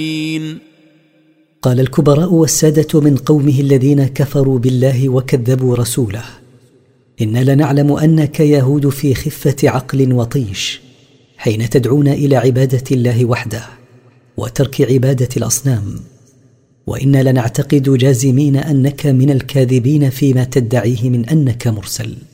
قال الكبراء والسادة من قومه الذين كفروا بالله وكذبوا رسوله: إنا لنعلم أنك يهود في خفة عقل وطيش حين تدعون إلى عبادة الله وحده وترك عبادة الأصنام، وإنا لنعتقد جازمين أنك من الكاذبين فيما تدعيه من أنك مرسل.